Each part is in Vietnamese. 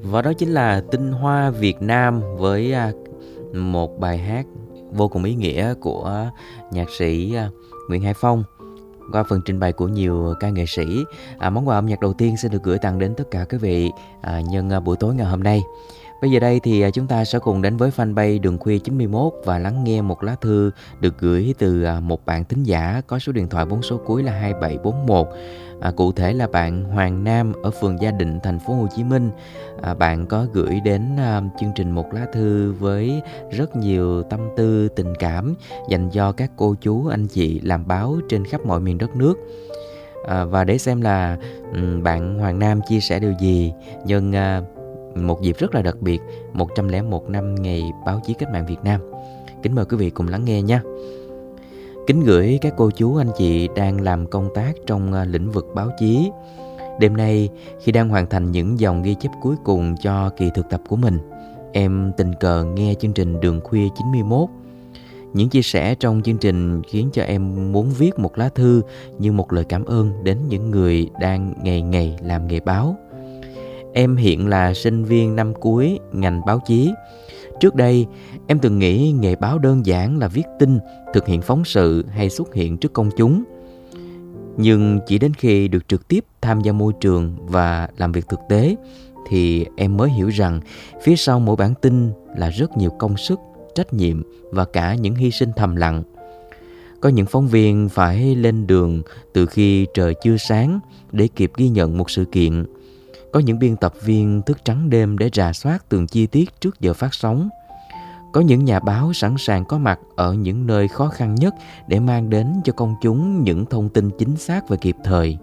Và đó chính là Tinh Hoa Việt Nam với một bài hát vô cùng ý nghĩa của nhạc sĩ Nguyễn Hải Phong qua phần trình bày của nhiều ca nghệ sĩ. Món quà âm nhạc đầu tiên xin được gửi tặng đến tất cả quý vị nhân buổi tối ngày hôm nay. Bây giờ đây thì chúng ta sẽ cùng đến với fanpage Đường Khuya 91 và lắng nghe một lá thư được gửi từ một bạn thính giả có số điện thoại 4 số cuối là 2741. Cụ thể là bạn Hoàng Nam ở phường Gia Định, thành phố Hồ Chí Minh. Bạn có gửi đến chương trình một lá thư với rất nhiều tâm tư tình cảm dành cho các cô chú anh chị làm báo trên khắp mọi miền đất nước. Và để xem là bạn Hoàng Nam chia sẻ điều gì nhân một dịp rất là đặc biệt 101 năm ngày báo chí cách mạng Việt Nam. Kính mời quý vị cùng lắng nghe nha. Kính gửi các cô chú anh chị đang làm công tác trong lĩnh vực báo chí. Đêm nay khi đang hoàn thành những dòng ghi chép cuối cùng cho kỳ thực tập của mình, em tình cờ nghe chương trình Đường Khuya 91. Những chia sẻ trong chương trình khiến cho em muốn viết một lá thư như một lời cảm ơn đến những người đang ngày ngày làm nghề báo. Em hiện là sinh viên năm cuối ngành báo chí. Trước đây, em từng nghĩ nghề báo đơn giản là viết tin, thực hiện phóng sự hay xuất hiện trước công chúng. Nhưng chỉ đến khi được trực tiếp tham gia môi trường và làm việc thực tế, thì em mới hiểu rằng phía sau mỗi bản tin là rất nhiều công sức, trách nhiệm và cả những hy sinh thầm lặng. Có những phóng viên phải lên đường từ khi trời chưa sáng để kịp ghi nhận một sự kiện. Có những biên tập viên thức trắng đêm để rà soát từng chi tiết trước giờ phát sóng. Có những nhà báo sẵn sàng có mặt ở những nơi khó khăn nhất để mang đến cho công chúng những thông tin chính xác và kịp thời.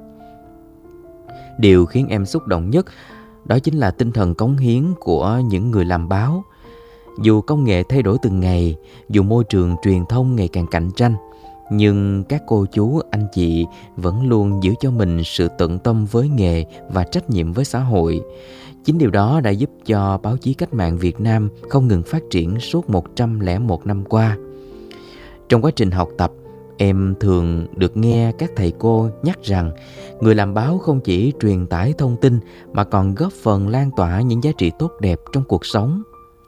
Điều khiến em xúc động nhất đó chính là tinh thần cống hiến của những người làm báo. Dù công nghệ thay đổi từng ngày, dù môi trường truyền thông ngày càng cạnh tranh, nhưng các cô chú, anh chị vẫn luôn giữ cho mình sự tận tâm với nghề và trách nhiệm với xã hội. Chính điều đó đã giúp cho báo chí cách mạng Việt Nam không ngừng phát triển suốt 101 năm qua. Trong quá trình học tập, em thường được nghe các thầy cô nhắc rằng người làm báo không chỉ truyền tải thông tin mà còn góp phần lan tỏa những giá trị tốt đẹp trong cuộc sống.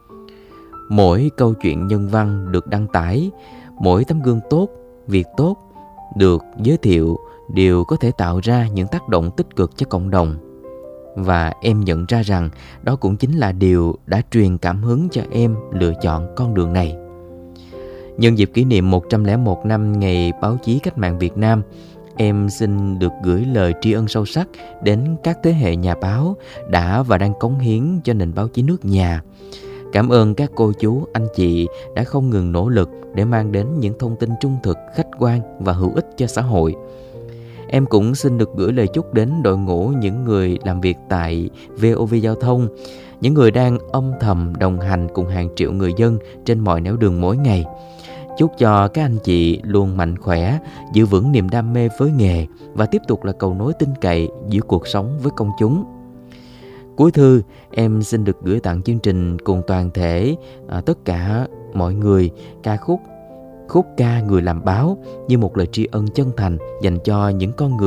Mỗi câu chuyện nhân văn được đăng tải, mỗi tấm gương tốt, việc tốt được giới thiệu đều có thể tạo ra những tác động tích cực cho cộng đồng. Và em nhận ra rằng đó cũng chính là điều đã truyền cảm hứng cho em lựa chọn con đường này. Nhân dịp kỷ niệm 101 năm ngày báo chí cách mạng Việt Nam, em xin được gửi lời tri ân sâu sắc đến các thế hệ nhà báo đã và đang cống hiến cho nền báo chí nước nhà. Cảm ơn các cô chú, anh chị đã không ngừng nỗ lực để mang đến những thông tin trung thực, khách quan và hữu ích cho xã hội. Em cũng xin được gửi lời chúc đến đội ngũ những người làm việc tại VOV Giao thông, những người đang âm thầm đồng hành cùng hàng triệu người dân trên mọi nẻo đường mỗi ngày. Chúc cho các anh chị luôn mạnh khỏe, giữ vững niềm đam mê với nghề và tiếp tục là cầu nối tin cậy giữa cuộc sống với công chúng. Cuối thư, em xin được gửi tặng chương trình cùng toàn thể tất cả mọi người ca khúc ca Người Làm Báo như một lời tri ân chân thành dành cho những con người